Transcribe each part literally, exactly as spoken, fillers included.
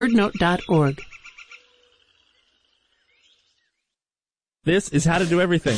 wordnote dot org. This is How to Do Everything.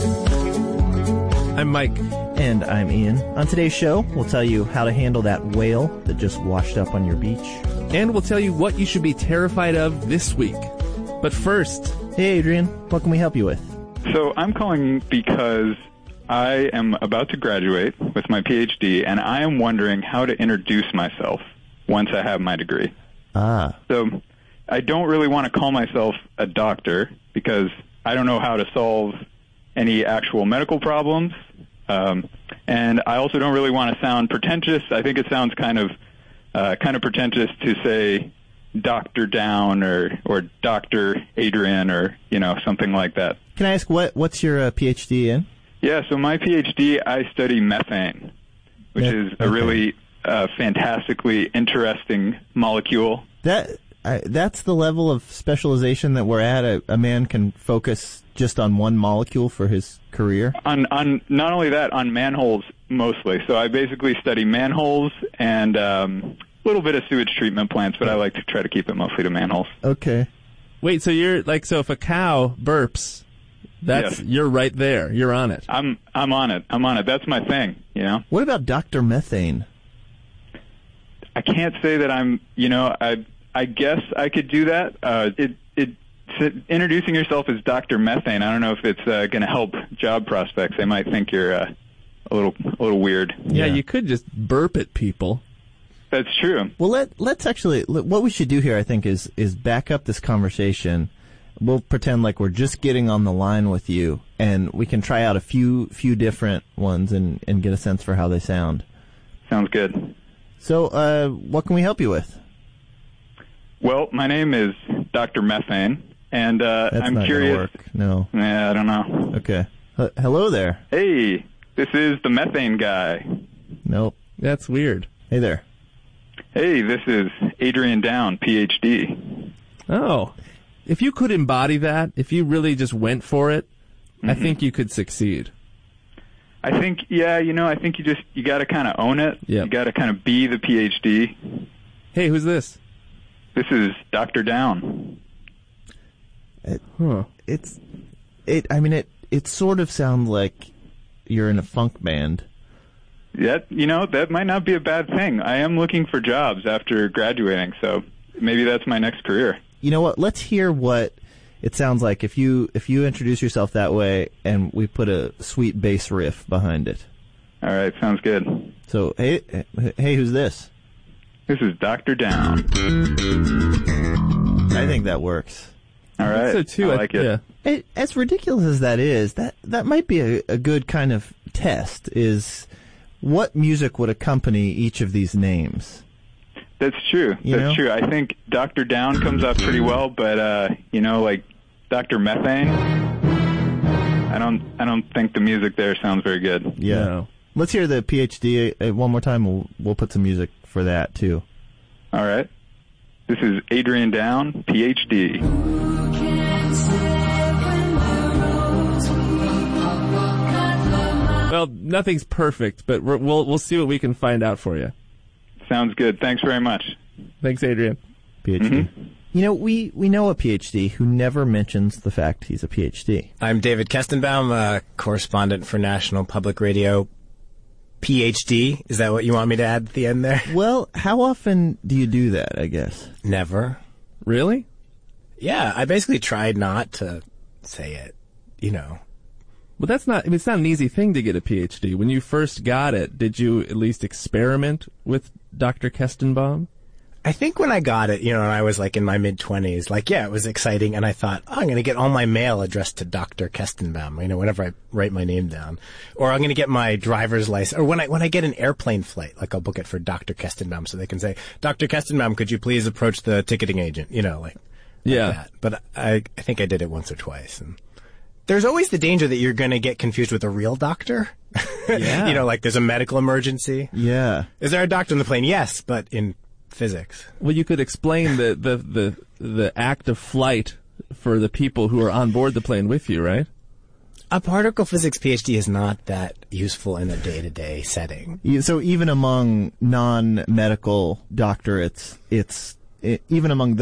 I'm Mike. And I'm Ian. On today's show, we'll tell you how to handle that whale that just washed up on your beach. And we'll tell you what you should be terrified of this week. But first... Hey, Adrian. What can we help you with? So I'm calling because I am about to graduate with my P H D, and I am wondering how to introduce myself once I have my degree. Ah. So I don't really want to call myself a doctor because I don't know how to solve any actual medical problems. Um, and I also don't really want to sound pretentious. I think it sounds kind of uh, kind of pretentious to say Doctor Down or or Doctor Adrian or, you know, something like that. Can I ask what what's your uh, P H D in? Yeah, so my P H D, I study methane, which Meth- is a okay. really uh, fantastically interesting molecule. That I, that's the level of specialization that we're at. A, a man can focus just on one molecule for his career. On on not only that, on manholes mostly. So I basically study manholes and um, a little bit of sewage treatment plants, but I like to try to keep it mostly to manholes. Okay. Wait, so you're like, so if a cow burps, that's, Yes. you're right there. You're on it. I'm I'm on it. I'm on it. That's my thing, you know? What about Doctor Methane? I can't say that I'm, you know, I I guess I could do that. Uh, it it introducing yourself as Doctor Methane, I don't know if it's uh, going to help job prospects. They might think you're uh, a little a little weird. Yeah, Yeah. you could just burp at people. That's true. Well, let let's actually what we should do here, I think, is is back up this conversation. We'll pretend like we're just getting on the line with you, and we can try out a few few different ones and and get a sense for how they sound. Sounds good. So, uh, what can we help you with? Well, my name is Doctor Methane, and uh, That's I'm not curious. gonna work. No. Yeah, I don't know. Okay. H- hello there. Hey, this is the methane guy. Nope. That's weird. Hey there. Hey, this is Adrian Down, P H D. Oh. If you could embody that, if you really just went for it, Mm-hmm. I think you could succeed. I think, yeah, you know, I think you just, you got to kind of own it. Yep. You got to kind of be the P H D. Hey, who's this? This is Doctor Down. It, Huh. it's it. I mean, it. It sort of sounds like you're in a funk band. That, you know, that might not be a bad thing. I am looking for jobs after graduating, so maybe that's my next career. You know what? Let's hear what it sounds like if you if you introduce yourself that way, and we put a sweet bass riff behind it. All right, sounds good. So, hey, hey, who's this? This is Doctor Down. I think that works. All right, So too, I like it. Yeah. It, as ridiculous as that is, that that might be a, a good kind of test. Is what music would accompany each of these names? That's true. You That's know? true. I think Doctor Down comes off pretty well, but uh, you know, like Doctor Methane, I don't, I don't think the music there sounds very good. Yeah. No. Let's hear the P H D uh, one more time. We'll we'll put some music for that too. All right. This is Adrian Down, P H D. Well, nothing's perfect, but we're, we'll we'll see what we can find out for you. Sounds good. Thanks very much. Thanks, Adrian. P H D. Mm-hmm. You know, we, we know a P H D who never mentions the fact he's a P H D. I'm David Kestenbaum, a correspondent for National Public Radio. P H D, is that what you want me to add at the end there? Well, how often do you do that, I guess? Never. Really? Yeah, I basically tried not to say it, you know. Well, that's not, I mean, it's not an easy thing to get a P H D. When you first got it, did you at least experiment with Doctor Kestenbaum? I think when I got it, you know, and I was like in my mid-twenties, like, yeah, it was exciting, and I thought, oh, I'm going to get all my mail addressed to Doctor Kestenbaum, you know, whenever I write my name down. Or I'm going to get my driver's license, or when I when I get an airplane flight, like I'll book it for Doctor Kestenbaum, so they can say, Doctor Kestenbaum, could you please approach the ticketing agent, you know, like, like Yeah. that. But I, I think I did it once or twice, and there's always the danger that you're going to get confused with a real doctor. Yeah. You know, like there's a medical emergency. Yeah. Is there a doctor on the plane? Yes, but in physics. Well, you could explain the, the, the, the act of flight for the people who are on board the plane with you, right? A particle physics P H D is not that useful in a day-to-day setting. You- So even among non-medical doctorates, it's i even among